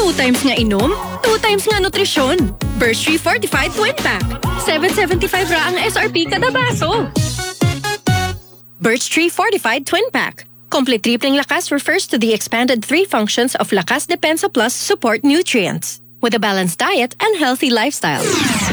2 times nga inom, 2 times nga nutrisyon. Birch Tree Fortified Twin Pack. 7.75 ra ang SRP kada baso. Birch Tree Fortified Twin Pack. Complete tripling lakas refers to the expanded 3 functions of Lakas Depensa Plus support nutrients with a balanced diet and healthy lifestyle.